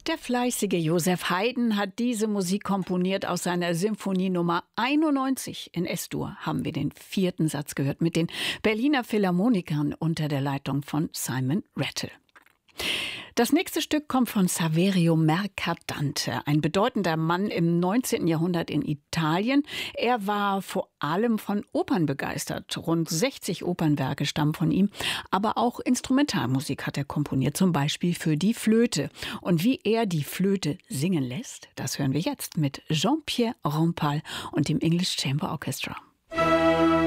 Der fleißige Joseph Haydn hat diese Musik komponiert aus seiner Symphonie Nummer 91. In S-Dur haben wir den 4. Satz gehört mit den Berliner Philharmonikern unter der Leitung von Simon Rattle. Das nächste Stück kommt von Saverio Mercadante, ein bedeutender Mann im 19. Jahrhundert in Italien. Er war vor allem von Opern begeistert. Rund 60 Opernwerke stammen von ihm. Aber auch Instrumentalmusik hat er komponiert, zum Beispiel für die Flöte. Und wie er die Flöte singen lässt, das hören wir jetzt mit Jean-Pierre Rampal und dem English Chamber Orchestra.